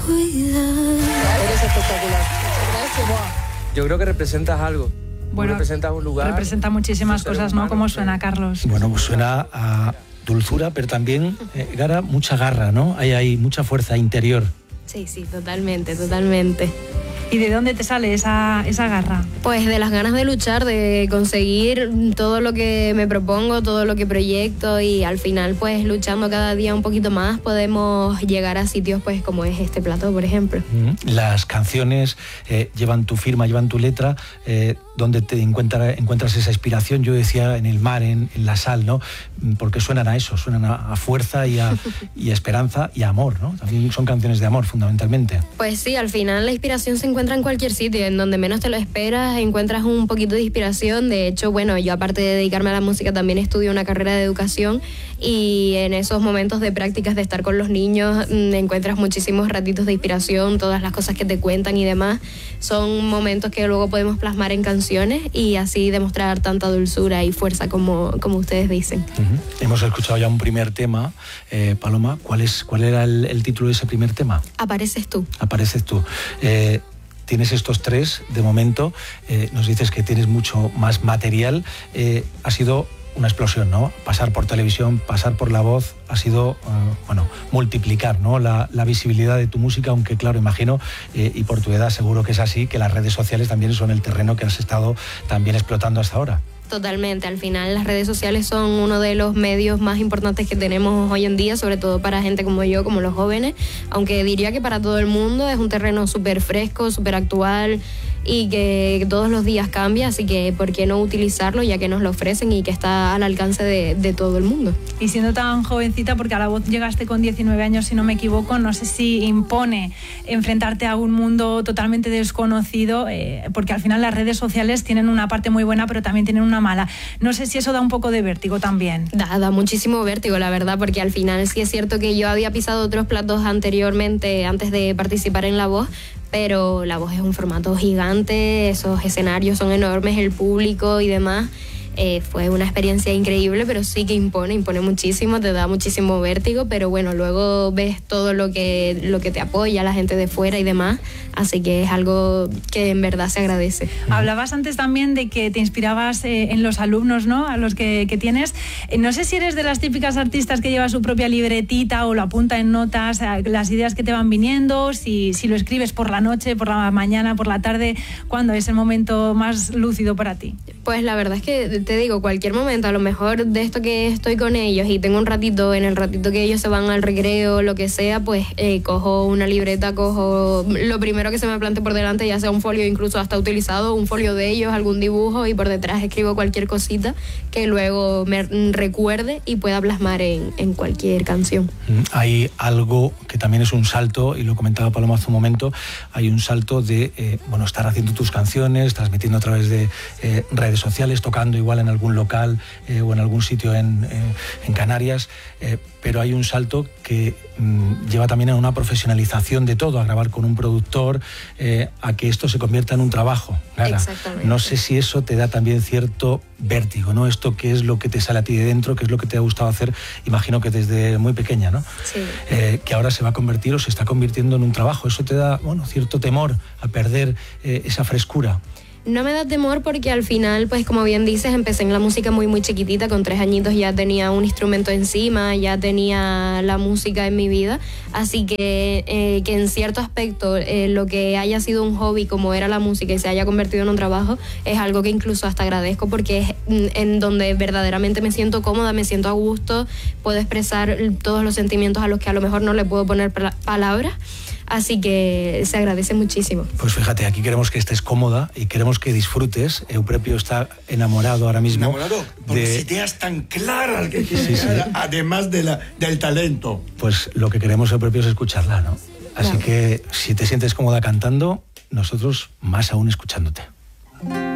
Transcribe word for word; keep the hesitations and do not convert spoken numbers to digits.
cuidar. Eres espectacular. Muchas gracias. Yo creo que representas algo. Bueno, representas un lugar. Representa muchísimas cosas, ¿no? Humano, ¿Cómo sí. suena, Carlos? Bueno, pues suena a dulzura, pero también, eh, Gara, mucha garra, ¿no? Hay ahí mucha fuerza interior. Sí, sí, totalmente, totalmente. ¿Y de dónde te sale esa, esa garra? Pues de las ganas de luchar, de conseguir todo lo que me propongo, todo lo que proyecto, y al final pues luchando cada día un poquito más podemos llegar a sitios pues como es este plató, por ejemplo. Las canciones eh, llevan tu firma, llevan tu letra, eh, donde te encuentra, encuentras esa inspiración. Yo decía en el mar, en, en la sal, ¿no? Porque suenan a eso, suenan a, a fuerza y a, y a esperanza y a amor, ¿no? También son canciones de amor, fundamentalmente. Pues sí, al final la inspiración se encuentra en cualquier sitio, en donde menos te lo esperas, encuentras un poquito de inspiración. De hecho, bueno, yo aparte de dedicarme a la música también estudio una carrera de educación, y en esos momentos de prácticas de estar con los niños mmm, encuentras muchísimos ratitos de inspiración, todas las cosas que te cuentan y demás. Son momentos que luego podemos plasmar en canciones y así demostrar tanta dulzura y fuerza como, como ustedes dicen. Uh-huh. Hemos escuchado ya un primer tema. eh, Paloma, ¿cuál, es, cuál era el, el título de ese primer tema? Apareces tú. Apareces tú. Eh, Tienes estos tres de momento, eh, nos dices que tienes mucho más material. Eh, ha sido una explosión, ¿no? Pasar por televisión, pasar por la voz, ha sido, uh, bueno, multiplicar, ¿no? La, la visibilidad de tu música, aunque claro, imagino, eh, y por tu edad seguro que es así, que las redes sociales también son el terreno que has estado también explotando hasta ahora. Totalmente, al final las redes sociales son uno de los medios más importantes que tenemos hoy en día, sobre todo para gente como yo, como los jóvenes, aunque diría que para todo el mundo es un terreno súper fresco, súper actual y que todos los días cambia, así que ¿por qué no utilizarlo ya que nos lo ofrecen y que está al alcance de, de todo el mundo? Y siendo tan jovencita, porque a la voz llegaste con diecinueve años, si no me equivoco, no sé si impone enfrentarte a un mundo totalmente desconocido, eh, porque al final las redes sociales tienen una parte muy buena, pero también tienen una mala. No sé si eso da un poco de vértigo también. Da, da muchísimo vértigo, la verdad, porque al final sí es cierto que yo había pisado otros platos anteriormente, antes de participar en La Voz, pero La Voz es un formato gigante, esos escenarios son enormes, el público y demás. Eh, fue una experiencia increíble, pero sí que impone, impone muchísimo, te da muchísimo vértigo, pero bueno, luego ves todo lo que, lo que te apoya, la gente de fuera y demás, así que es algo que en verdad se agradece. Hablabas antes también de que te inspirabas eh, en los alumnos, ¿no? A los que, que tienes. Eh, no sé si eres de las típicas artistas que lleva su propia libretita o lo apunta en notas, eh, las ideas que te van viniendo, si, si lo escribes por la noche, por la mañana, por la tarde, ¿cuándo es el momento más lúcido para ti? Pues la verdad es que te digo, cualquier momento, a lo mejor de esto que estoy con ellos y tengo un ratito, en el ratito que ellos se van al recreo, lo que sea, pues eh, cojo una libreta, cojo lo primero que se me plante por delante, ya sea un folio incluso hasta utilizado, un folio de ellos, algún dibujo, y por detrás escribo cualquier cosita que luego me recuerde y pueda plasmar en, en cualquier canción. Hay algo que también es un salto, y lo comentaba Paloma hace un momento, hay un salto de eh, bueno, estar haciendo tus canciones, transmitiendo a través de eh, redes sociales, tocando igual en algún local eh, o en algún sitio en, eh, en Canarias, eh, pero hay un salto que mm, lleva también a una profesionalización de todo, a grabar con un productor, eh, a que esto se convierta en un trabajo. Gara, exactamente. No sé si eso te da también cierto vértigo, ¿no? Esto que es lo que te sale a ti de dentro, que es lo que te ha gustado hacer, imagino que desde muy pequeña, ¿no? Sí. Eh, que ahora se va a convertir o se está convirtiendo en un trabajo. Eso te da, bueno, cierto temor a perder eh, esa frescura. No me da temor porque al final, pues como bien dices, empecé en la música muy muy chiquitita, con tres añitos ya tenía un instrumento encima, ya tenía la música en mi vida, así que eh, que en cierto aspecto eh, lo que haya sido un hobby como era la música y se haya convertido en un trabajo es algo que incluso hasta agradezco, porque es en donde verdaderamente me siento cómoda, me siento a gusto, puedo expresar todos los sentimientos a los que a lo mejor no le puedo poner palabras. Así que se agradece muchísimo. Pues fíjate, aquí queremos que estés cómoda y queremos que disfrutes. Euprepio está enamorado ahora mismo. Enamorado, porque de... si ideas tan claras que sí, sí. además de la, del talento. Pues lo que queremos, Euprepio, es escucharla, ¿no? Así claro. que si te sientes cómoda cantando, nosotros más aún escuchándote.